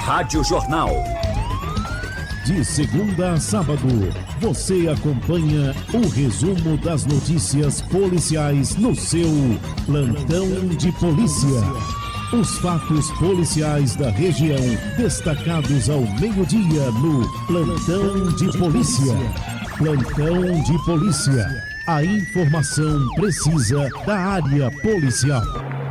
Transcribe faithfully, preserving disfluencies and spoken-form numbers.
Rádio Jornal. De segunda a sábado, você acompanha o resumo das notícias policiais no seu Plantão de Polícia. Os fatos policiais da região, destacados ao meio-dia no Plantão de Polícia. Plantão de Polícia. A informação precisa da área policial.